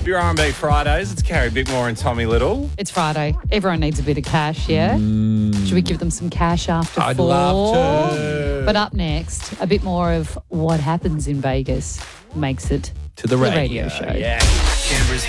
Your R&B Fridays. It's Carrie Bickmore and Tommy Little. It's Friday. Everyone needs a bit of cash, yeah? Should we give them some cash after I'd 4? love to. But up next, a bit more of what happens in Vegas makes it To the radio show. Yeah.